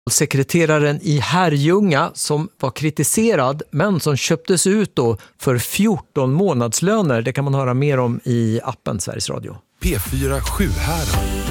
Sekreteraren i Herrljunga som var kritiserad men som köptes ut då för 14 månadslöner. Det kan man höra mer om i appen Sveriges Radio. P4 Sjuhärad.